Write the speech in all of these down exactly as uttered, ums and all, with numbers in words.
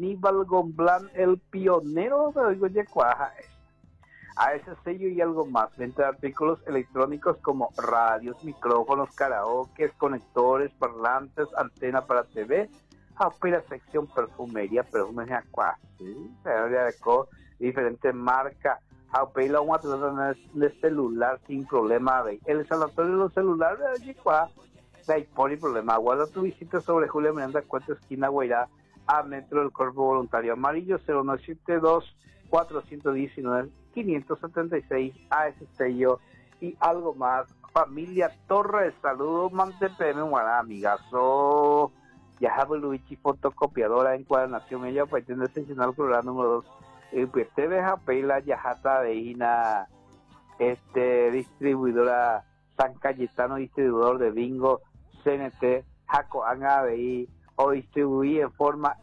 Aníbal Gomblán, el pionero de Goyecuaja. A ese sello y algo más, venta de artículos electrónicos como radios, micrófonos, karaoke, conectores, parlantes, antena para T V, opera sección perfumería, perfumes de aqua, ¿sí? De diferentes marcas, opera una tienda de celular sin problema, el sanatorio de los celulares de Yicua, de por problema, guarda tu visita sobre Julio Miranda, cuarta esquina, Guairá, a Metro del Cuerpo Voluntario Amarillo, cero nueve siete dos, cuatro uno nueve, cinco siete seis, a ese sello y algo más. Familia Torres, saludos, mantepeme, guará, amigazo. Yahaba Luigi, fotocopiadora, encuadernación, ella pretende seleccionar el programa número dos. Eh, pues te deja peila, Yajata Veina, este, distribuidora San Cayetano, distribuidor de bingo, C N T, Jaco Anga Veí, o distribuí en forma,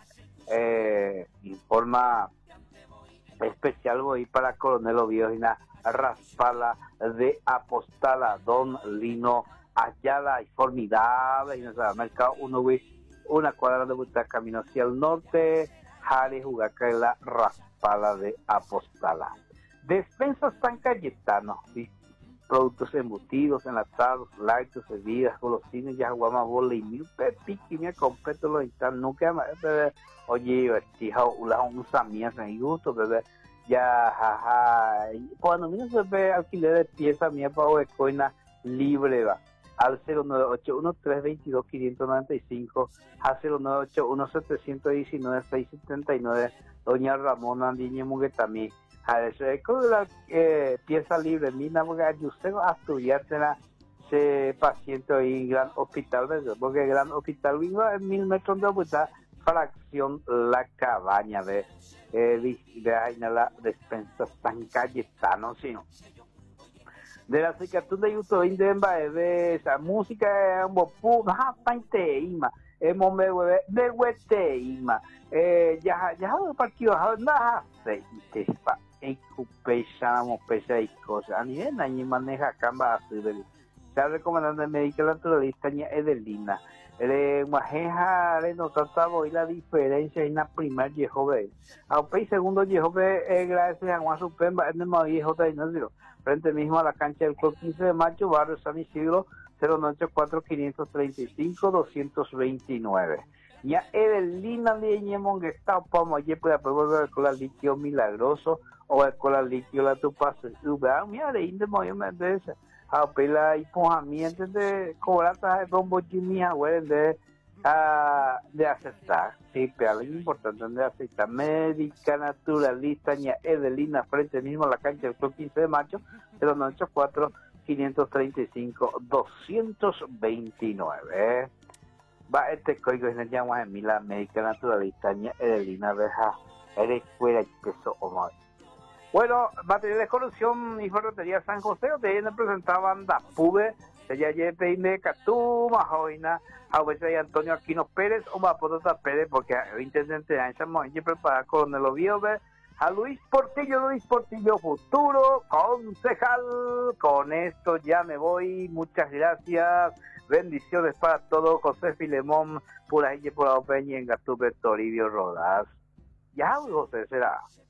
eh, en forma especial, voy para Coronel Oviedo, Raspala de Apostala, Don Lino Ayala, y formidable, y en el mercado uno, una cuadra de vuelta camino hacia el norte, Jare Jugaca en la Raspala de Apostala. Despensas San Cayetano, ¿sí? Productos embutidos, enlatados, lácteos, bebidas, golosinas, yaguama, bola y mil pepiqui, me completo lo instan, nunca más, bebé. Oye, vestija, un samías en gusto, bebé. Ya, jaja, cuando mira se ve alquiler de pieza mía para de coina libre, va. Al cero nueve ocho uno, tres dos dos, cinco nueve cinco, a cero nueve ocho uno, siete uno nueve, seis siete nueve, doña Ramona Andiñe Muguetami. A eso es con la eh, pieza libre, mina, porque usted va a estudiar ese paciente ahí en Gran Hospital, ¿verdad? Porque el Gran Hospital vino en mil metros de vuelta, fracción La Cabaña de, eh, de, de ahí en la despensa San Cayetano, sino. De la cicatriz de YouTube de Embae, esa música es un poco, ah, painte, ima, es momé, de huete, ima, eh, ya, ya, partido, nada, se, te fa, en cupecha, mopecha y cosas, a nivel, ni maneja camba, así, del, se ha recomendado el médico naturalista, ni Edelina, el majeja, le notaba hoy la diferencia en la primer Yehove, a un segundo Yehove, eh, gracias a Juan Supemba, en el más viejo de Inósilo, frente mismo a la cancha del Club quince de Mayo, barrio San Isidro, cero nueve ocho cuatro, cinco tres cinco, dos dos nueve. Ya Edelina de Ñemon que está como ayer puede probar el cola líquido milagroso o el cola líquido la tu paso. Mira, de inde movimiento de esa. A pela y pojamiento de cobrata de bombo Jimmy Agüero de de aceptar. Sí, pero lo importante es de aceptar. Médica naturalista ña Edelina frente mismo a la cancha del Club quince de Mayo, cero nueve ocho cuatro, cinco tres cinco, dos dos nueve. Va este código es el llamo en mí la médica naturalista ña Edelina Beja, eres fuera y peso o más. Bueno, material de corrupción y ferretería San José, de ahí presentaban da Pube, ella lleve de Catuma, Joina, a veces Antonio Aquino Pérez, o Mapotota Pérez, porque el intendente de Ancha Moñi prepara con el Oviedo, a Luis Portillo, Luis Portillo Futuro, concejal. Con esto ya me voy, muchas gracias, bendiciones para todos, José Filemón, por ahí por la Peña en Gatupe, Toribio Rodas. Ya, José, será.